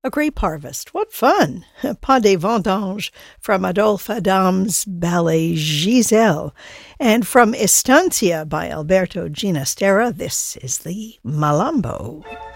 A grape harvest. What fun! Pas des vendanges from Adolphe Adam's ballet Giselle. And from Estancia by Alberto Ginastera, this is the Malambo.